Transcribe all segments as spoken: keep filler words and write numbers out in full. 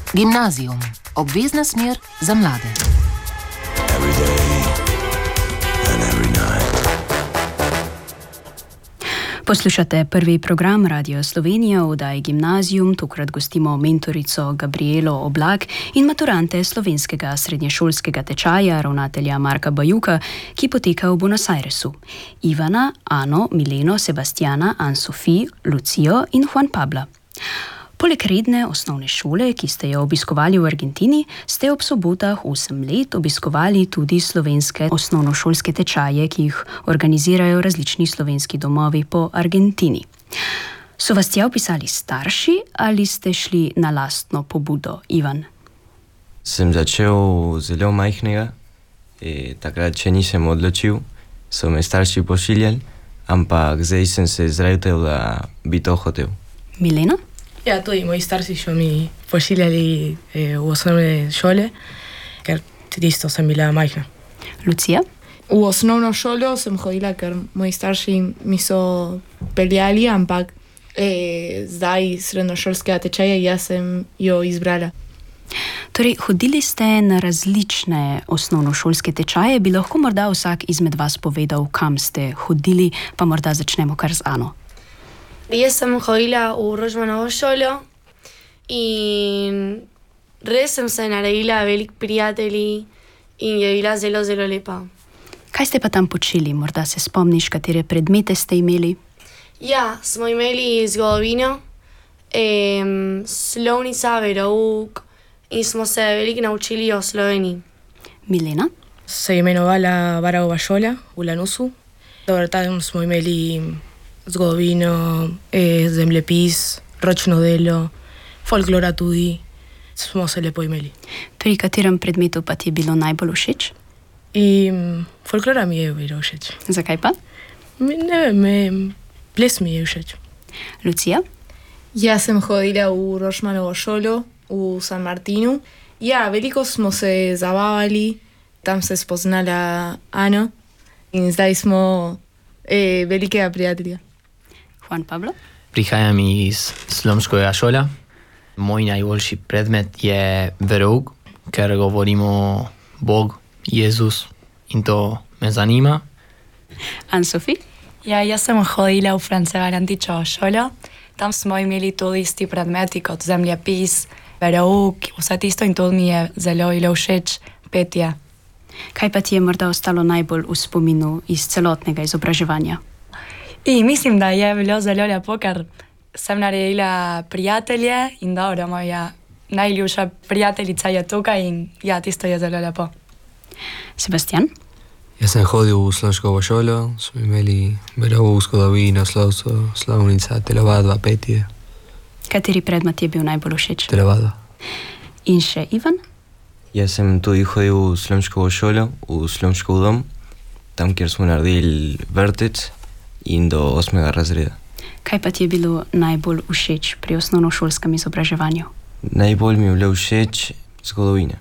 Gimnazijum, obvezna smer za mlade. Every day and every night. Poslušate prvi program Radio Slovenija v oddaji Gimnazijum. Tokrat gostimo mentorico Gabrielo Oblak in maturante slovenskega srednješolskega tečaja ravnatelja Marka Bajuka, ki poteka v Buenos Airesu. Ivana, Ano, Mileno, Sebastiana, Anne-Sophie, Lucijo in Juan Pabla. Poleg redne osnovne šole, ki ste jo obiskovali v Argentini, ste ob sobotah osem let obiskovali tudi slovenske osnovnošolske tečaje, ki jih organizirajo različni slovenski domovi po Argentini. So vas tja vpisali starši ali ste šli na lastno pobudo, Ivan? Sem začel zelo majhnega, takrat še nisem odločil, so me starši pošiljali, ampak zdaj sem se zretel, da bi to hotel. Milena? Ja, tudi moji starši so mi pošiljali eh, v osnovne šole, ker tisto sem bila majhna. Lucija? V osnovno šolo sem hodila, ker moji starši mi so peljali, ampak eh, zdaj srednjošolskega tečaja jaz sem jo izbrala. Torej, hodili ste na različne osnovnošolske tečaje, bi lahko morda vsak izmed vas povedal, kam ste hodili, pa morda začnemo kar z Ano. Jaz sem hodila v Rožmanovo šolo in res sem se naredila veliko prijatelji in je bila zelo, zelo lepa. Kaj ste pa tam počeli? Morda se spomniš, katere predmete ste imeli? Ja, smo imeli zgodovino, em, slovnica, verouk in smo se veliko naučili o Sloveniji. Milena? Se je imenovala Baragova šola v Lanusu. Dobro, tam smo imeli zgodovino, eh, zemljepis, ročno delo, folklora tudi, smo se lepo imeli. Pri katerem predmetu pa ti je bilo najbolj všeč? In folklora mi je bilo všeč. Zakaj pa? Ne vem, ples mi je všeč. Lucija? Jaz sem hodila v Rožmanovo šolo v San Martinu. Ja, veliko smo se zabavali, tam se spoznala Ano in zdaj smo eh, velikega prijatelja. Juan Pablo? Prihajam iz slovenskega šola. Moj najboljši predmet je verouk, ker govorimo Bog, Jezus in to me zanima. Anne-Sophie? Ja, jaz sem hodila v Francevarantičevo šolo. Tam smo imeli tudi isti predmeti kot zemljepis, verouk, vse tisto in to mi je zelo ilo všeč petje. Kaj pa ti je morda ostalo najbolj v spominu iz celotnega izobraževanja? In mislim, da je bilo zelo lepo, ker sem naredila prijatelje in dobro, moja najljubša prijateljica je tukaj in ja, tisto je zelo lepo. Sebastian? Jaz sem hodil v slovensko šolo, smo imeli verouk, zgodovino, slovco, slovnica, telovadba, petje. Kateri predmet je bil najbolj všeč? Telovadba. In še Ivan? Jaz sem tudi hodil v slovensko šolo, v slovensko dom, tam, kjer smo naredili vrtec in do osmega razreda. Kaj pa ti je bilo najbolj všeč pri osnovnošolskem izobraževanju? Najbolj mi je bilo všeč zgodovina.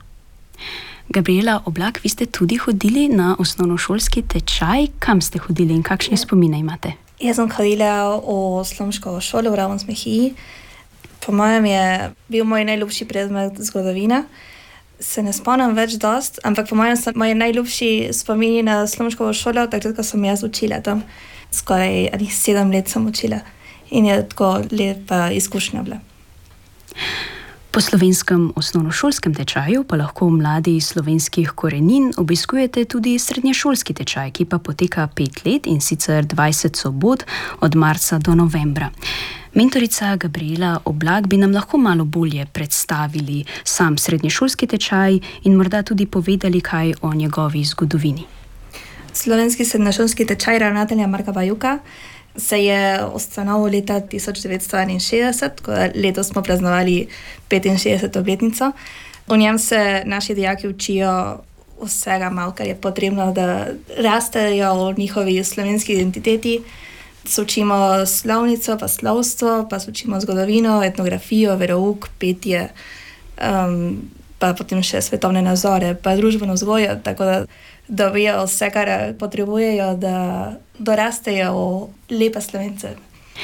Gabriela Oblak, vi ste tudi hodili na osnovnošolski tečaj. Kam ste hodili in kakšne spomine imate? Jaz sem hodila v slovensko šolo v Ravensbrück. Po mojem je bil moj najljubši predmet zgodovina. Se ne spomnim več dost, ampak po mojem so moji najljubši spomini na slovensko šolo, takrat, ko sem jaz učila tam. Skoraj sedem let sem učila in je tako lepa izkušnja bila. Po slovenskem osnovnošolskem tečaju pa lahko mladi slovenskih korenin obiskujete tudi srednješolski tečaj, ki pa poteka pet let in sicer dvajset sobot od marca do novembra. Mentorica Gabriela Oblak bi nam lahko malo bolje predstavili sam srednješolski tečaj in morda tudi povedali kaj o njegovi zgodovini. Slovenski srednješolski tečaj ravnatelja Marka Bajuka se je ustanovil leta tisoč devetsto enainšestdeset, ko letos smo praznovali petinšestdeseto obletnico. V njem se naši dijaki učijo vsega malo, kar je potrebno, da rastejo v njihovi slovenski identiteti. Se učimo slovnico, pa slovstvo, pa se učimo zgodovino, etnografijo, verouk, petje, um, pa potem še svetovne nazore, pa družbeno vzgojo, tako da dobijo vse, kar potrebujejo, da dorastejo v lepe Slovence.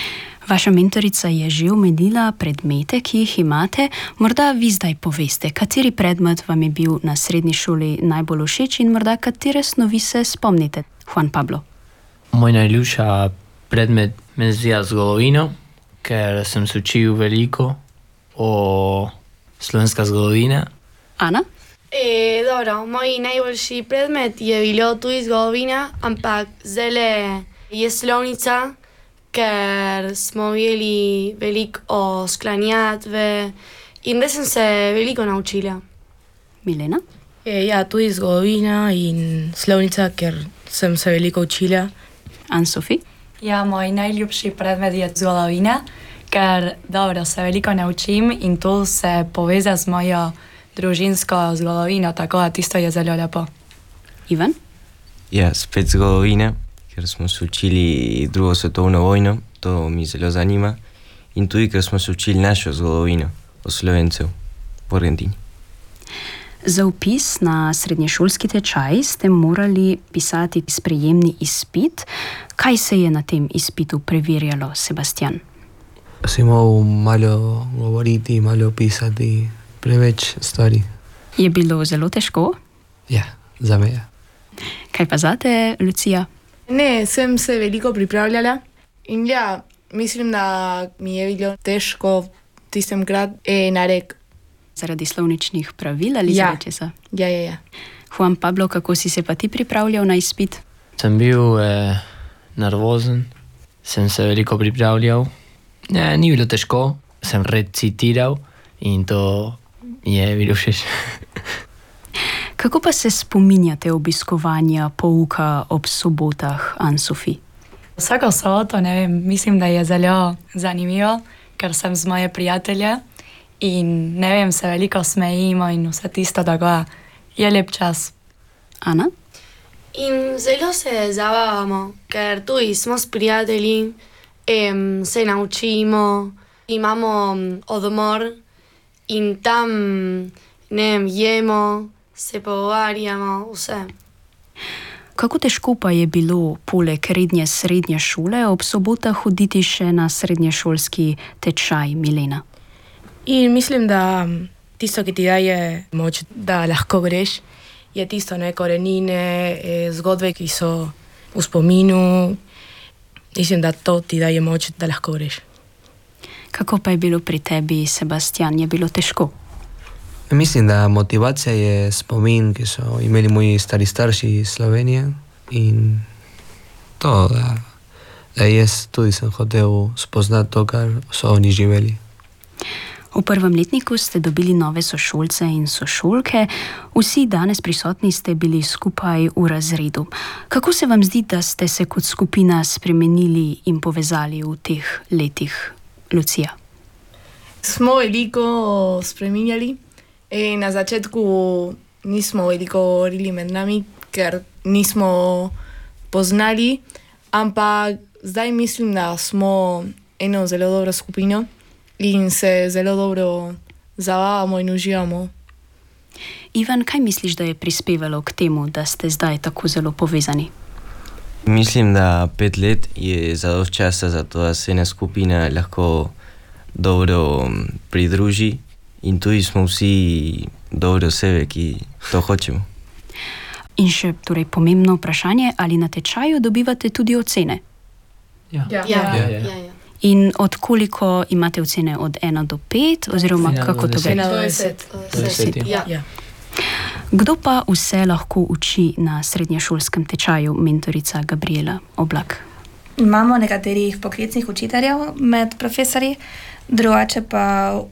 Vaša mentorica je že omenila predmete, ki jih imate. Morda vi zdaj poveste, kateri predmet vam je bil na srednji šoli najbolj všeč in morda katere snovi se spomnite. Juan Pablo. Moj najljubša predmet me zdi zgodovina, ker sem se učil veliko o slovenska zgodovina. Ana? E, dobro, moj najboljši predmet je bilo tudi zgodovina, ampak zdaj je slovnica, ker smo imeli veliko o sklanjatve in da sem se veliko naučila. Milena? E, ja, tudi zgodovina in slovnica, ker sem se veliko učila. Anne-Sophie? Ja, moj najljubši predmet je zgodovina, ker dobro se veliko naučim in to se poveza z mojo družinsko zgodovino, tako da tisto je zelo lepo. Ivan? Ja, spet zgodovina, ker smo se učili drugo svetovno vojno, to mi zelo zanima. In tudi, ker smo se učili našo zgodovino o Slovencev v Argentini. Za vpis na srednješolski tečaj ste morali pisati sprejemni izpit. Kaj se je na tem izpitu preverjalo, Sebastian? Si moral malo govoriti, malo pisati, preveč stvari. Je bilo zelo težko? Ja, za me je. Kaj pa zate, Lucija? Ne, sem se veliko pripravljala in ja, mislim, da mi je bilo težko tistem krat e, narek. Zaradi slovničnih pravil ali ja. zaradi česa? Ja, ja, ja. Juan Pablo, kako si se pa ti pripravljal na izpit? Sem bil eh, nervozen, sem se veliko pripravljal. Ne, ni bilo težko, sem recitiral in to mi je bilo všeč. Kako pa se spominjate obiskovanja pouka ob sobotah, Anne-Sophie? Vsako soboto, ne vem, mislim, da je zelo zanimivo, ker sem z moje prijatelje in ne vem, se veliko smejimo in vse tisto, da je lep čas. Ana? In zelo se zabavamo, ker tudi smo s prijatelji, em, se naučimo, imamo odmor in tam, ne vem, jemo, se pogovarjamo, vse. Kako težko pa je bilo poleg redne srednje šole ob sobotah hoditi še na srednješolski tečaj, Milena? In mislim, da tisto, ki ti daje moč, da lahko greš, je tisto, ne, korenine, zgodbe, ki so v spominu. Mislim, da to ti daje moč, da lahko greš. Kako pa je bilo pri tebi, Sebastian? Je bilo težko? Mislim, da motivacija je spomin, ki so imeli moji stari starši iz Slovenije in to, da, da jaz tudi sem hotel spoznati to, kar so oni živeli. V prvem letniku ste dobili nove sošolce in sošolke, vsi danes prisotni ste bili skupaj v razredu. Kako se vam zdi, da ste se kot skupina spremenili in povezali v teh letih, Lucija? Smo veliko spreminjali. E, na začetku nismo veliko govorili med nami, ker nismo poznali, ampak zdaj mislim, da smo eno zelo dobro skupino in se zelo dobro zabavamo in uživamo. Ivan, kaj misliš, da je prispevalo k temu, da ste zdaj tako zelo povezani? Mislim, da pet let je zadost časa za to, da se ena skupina lahko dobro pridruži. In tudi smo vsi dobre osebe, ki to hočemo. In še torej pomembno vprašanje, ali na tečaju dobivate tudi ocene? Ja. Ja, ja, ja, ja, ja. In od koliko imate ocene? Od ena do pet? Oziroma ena kako to gre? ena do deset. deset, ja. Ja. Kdo pa vse lahko uči na srednješolskem tečaju, mentorica Gabriela Oblak? Imamo nekaterih poklicnih učiteljev med profesorji, drugače pa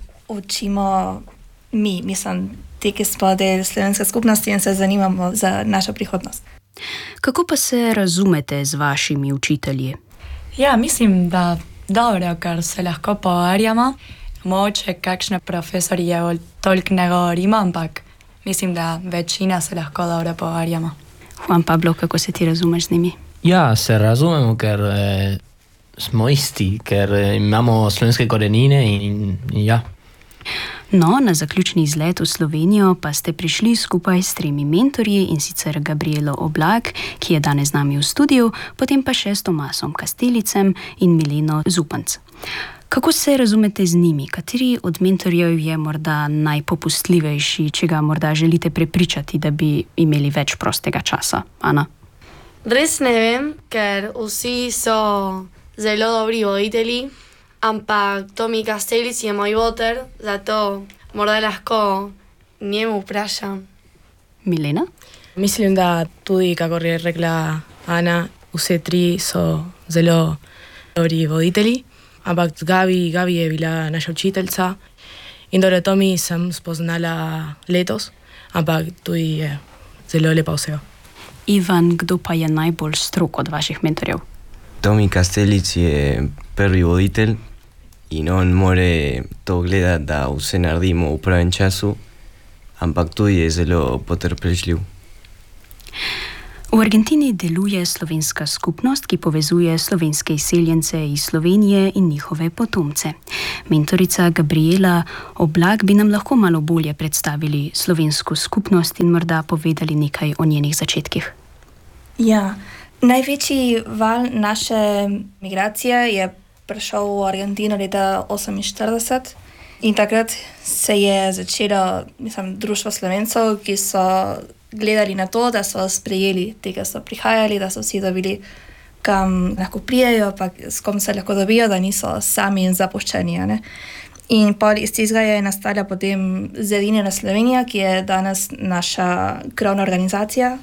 učimo mi, mislim, ti, ki smo del slovenske skupnosti in se zanimamo za našo prihodnost. Kako pa se razumete z vašimi učitelji? Ja, mislim, da dobro, ker se lahko pogovarjamo. Moče kakšne profesorje toliko ne govorimo, ampak mislim, da večina se lahko dobro pogovarjamo. Juan Pablo, kako se ti razumeš z njimi? Ja, se razumemo, ker eh, smo isti, ker eh, imamo slovenske korenine in, in, in ja. No, na zaključni izlet v Slovenijo pa ste prišli skupaj s tremi mentorji, in sicer Gabrielo Oblak, ki je danes z nami v studiu, potem pa še s Tomasom Kastelicem in Mileno Zupanc. Kako se razumete z njimi? Kateri od mentorjev je morda najpopustljivejši, če ga morda želite prepričati, da bi imeli več prostega časa? Ana? Res ne vem, ker vsi so zelo dobri voditelji, ampak Tomi Kastelic je moj voter, zato morda lahko njemu vprašam. Milena? Mislim, da tudi, kakor je rekla Ana, vse tri so zelo dobri voditelji, ampak Gabi, Gabi je bila naša učiteljica in dobro Tomi sem spoznala letos, ampak tudi je zelo lepa oseba. Ivan, kdo pa je najbolj strog od vaših mentorjev? Tomi Kastelic je prvi voditelj in on more to gledati, da vse naredimo v pravem času, ampak tudi je zelo potrpežljiv. V Argentini deluje slovenska skupnost, ki povezuje slovenske izseljence iz Slovenije in njihove potomce. Mentorica Gabriela Oblak bi nam lahko malo bolje predstavili slovensko skupnost in morda povedali nekaj o njenih začetkih. Ja, največji val naše migracije je prišel v Argentino leta oseminštirideset in takrat se je začelo, mislim, društvo Slovencev, ki so gledali na to, da so sprejeli tega, so prihajali, da so vsi dobili, kam lahko prijejo, pa s kom se lahko dobijo, da niso sami in zapuščeni. Ne? In pol iz tega je nastala potem Zedinjena Slovenija, ki je danes naša krovna organizacija.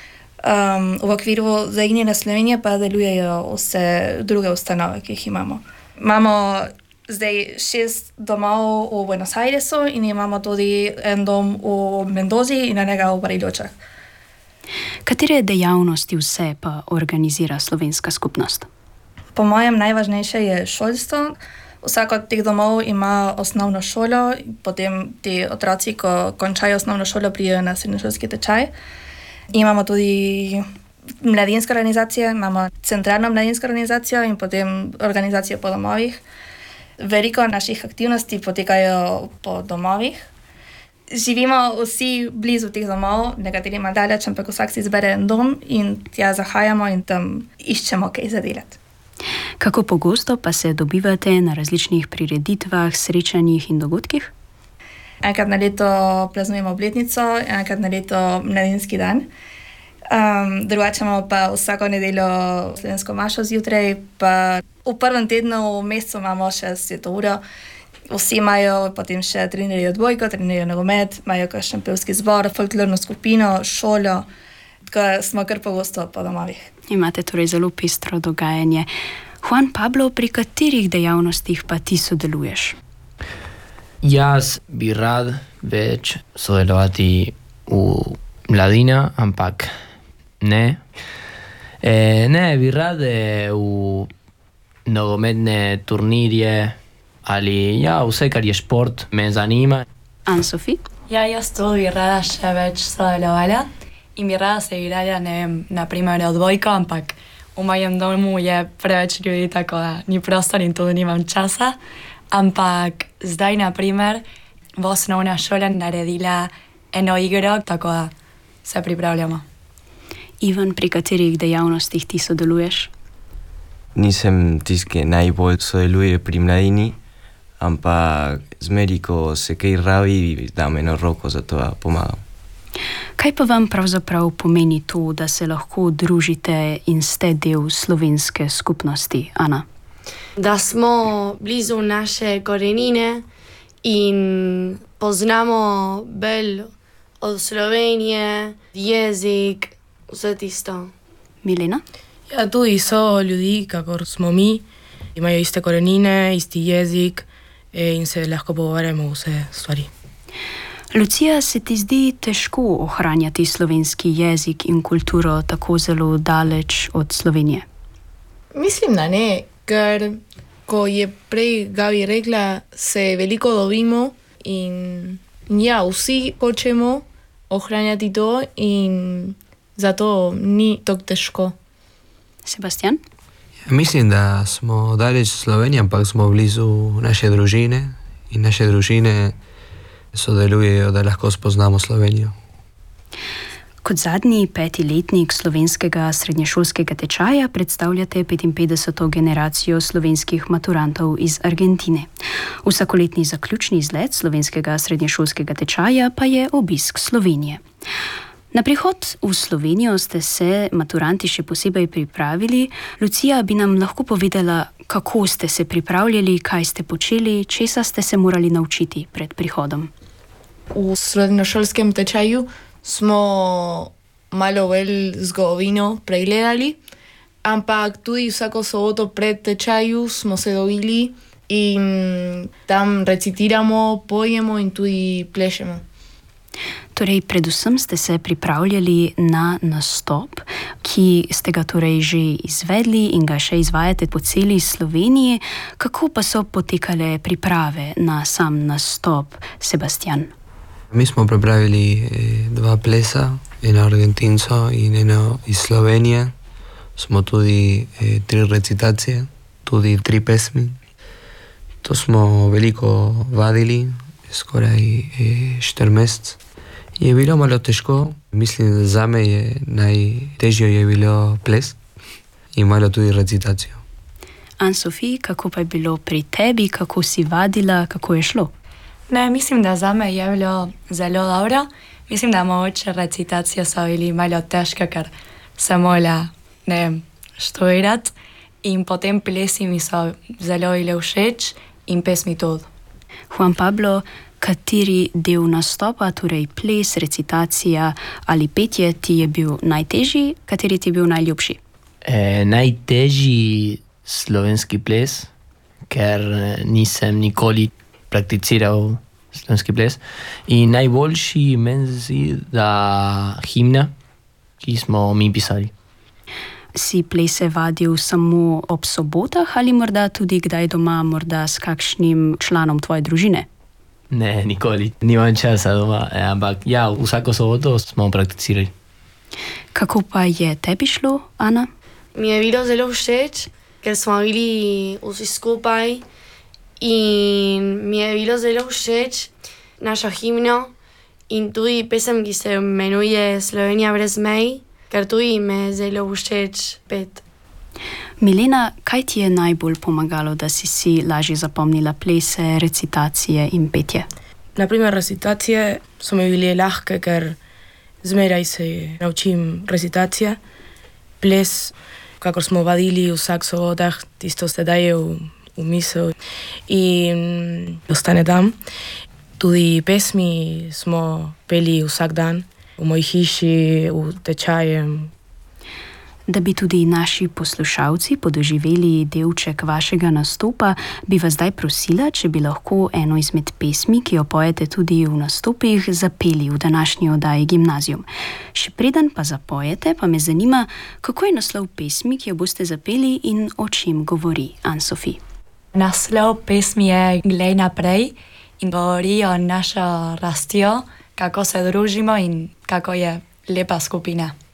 Um, v okviru Zedinjene Slovenije pa delujejo vse druge ustanove, ki jih imamo. Imamo zdaj šest domov v Buenos Airesu in imamo tudi en dom v Mendozi in enega v Bariločah. Katere dejavnosti vse pa organizira slovenska skupnost? Po mojem najvažnejše je šolstvo. Vsak od teh domov ima osnovno šolo, potem ti otroci, ko končajo osnovno šolo, pridejo na srednješolski tečaj. Imamo tudi mladinske organizacije, imamo centralno mladinsko organizacijo in potem organizacijo po domovih. Veliko naših aktivnosti potekajo po domovih. Živimo vsi blizu teh domov, nekateri malo daleč, ampak vsak si izbere en dom in tja zahajamo in tam iščemo kaj za delati. Kako pogosto pa se dobivate na različnih prireditvah, srečanjih in dogodkih? Enkrat na leto praznujemo obletnico, enkrat na leto mladinski dan. Um, drugače imamo pa vsako nedeljo slovensko mašo zjutraj, pa v prvem tednu v mesecu imamo še sveto uro. Vsi imajo potem še trenirajo odbojko, trenirajo nogomet, imajo kakšen pevski zbor, folklorno skupino, šolo, tako smo kar pogosto po domovih. Imate torej zelo pestro dogajanje. Juan Pablo, pri katerih dejavnostih pa ti sodeluješ? Jaz bi rad več sodelovati v mladina, ampak ne. E, ne, bi rad v nogometne turnirje ali ja, vse, kar je šport, me zanima. Anne-Sophie? Ja, jaz tudi bi rada še več sodelovala in bi rada se igrala, ne vem, na primer odbojko, ampak v mojem domu je preveč ljudi, tako da ni prostor in tudi nimam časa. Ampak zdaj, na primer, v osnovna šola naredila eno igro, tako da se pripravljamo. Ivan, pri katerih dejavnostih ti sodeluješ? Nisem tisti, ki najbolj sodeluje pri mladini, ampak zmeri, ko se kaj rabi, dam eno roko, zato pomagam. Kaj pa vam pravzaprav pomeni to, da se lahko družite in ste del slovenske skupnosti, Ana? Da smo blizu naše korenine in poznamo bolj od Slovenije, jezik, vse tisto. Milena? Ja, tudi so ljudi, kakor smo mi, imajo iste korenine, isti jezik in se lahko pogovarjamo vse stvari. Lucija, se ti zdi težko ohranjati slovenski jezik in kulturo tako zelo daleč od Slovenije? Mislim, da ne, ker ko je prej Gabi rekla, se veliko dobimo in ja, vsi hočemo ohranjati to in zato ni tako težko. Sebastian? Ja, mislim, da smo daleč Slovenije, ampak smo blizu naše družine in naše družine sodelujejo, da lahko spoznamo Slovenijo. Kot zadnji peti letnik slovenskega srednješolskega tečaja predstavljate petinpetdeseto generacijo slovenskih maturantov iz Argentine. Vsakoletni zaključni izlet slovenskega srednješolskega tečaja pa je obisk Slovenije. Na prihod v Slovenijo ste se maturanti še posebej pripravili. Lucija, bi nam lahko povedala, kako ste se pripravljali, kaj ste počeli, česa ste se morali naučiti pred prihodom? V srednjošolskem tečaju smo malo več zgodovino pregledali, ampak tudi vsako soboto pred tečaju smo se dobili in tam recitiramo, pojemo in tudi plešemo. Torej, predvsem ste se pripravljali na nastop, ki ste ga torej že izvedli in ga še izvajate po celi Sloveniji. Kako pa so potekale priprave na sam nastop, Sebastian? Mi smo pripravili dva plesa, eno Argentinco in eno iz Slovenije. Smo tudi eh, tri recitacije, tudi tri pesmi. To smo veliko vadili, skoraj eh, štiri mesece. Je bilo malo težko, mislim, da za me je najtežje je bilo ples in malo tudi recitacijo. Anne-Sophie, kako pa je bilo pri tebi, kako si vadila, kako je šlo? Ne, mislim, da za me je bilo zelo dobro. Mislim, da mogoče recitacije so bili malo težke, ker sem morala, ne vem, študirati in potem plesi mi so zelo bili všeč in pesmi tudi. Juan Pablo, kateri del nastopa, torej ples, recitacija ali petje ti je bil najtežji, kateri ti je bil najljubši? E, najtežji slovenski ples, ker nisem nikoli prakticiral slovenski ples. In najboljši meni zdi, da himna, ki smo mi pisali. Si plese vadil samo ob sobotah ali morda tudi kdaj doma, morda s kakšnim članom tvoje družine? Ne, nikoli. Nimam časa doma, ampak ja, vsako soboto smo prakticirali. Kako pa je tebi šlo, Ana? Mi je bilo zelo všeč, ker smo bili vsi skupaj in mi je bilo zelo všeč naša himna in tudi pesem, ki se imenuje Slovenija brez mej, ker tudi me je zelo všeč pet. Milena, kaj ti je najbolj pomagalo, da si si lažje zapomnila plese, recitacije in petje? Naprimer, recitacije so mi bile lahke, ker zmeraj se naučim recitacije. Ples, kakor smo vadili vsak sobotah, tisto se daje v, v misel in ostane tam. Tudi pesmi smo peli vsak dan v moji hiši, v tečajem. Da bi tudi naši poslušalci podoživeli delček vašega nastopa, bi vas zdaj prosila, če bi lahko eno izmed pesmi, ki jo pojete tudi v nastopih, zapeli v današnji oddaji Gimnazijum. Še preden pa zapojete, pa me zanima, kako je naslov pesmi, ki jo boste zapeli in o čem govori, Anne-Sophie. Naslov pesmi je Glej naprej in govori o našo rastjo, kako se družimo in kako je lepa skupina.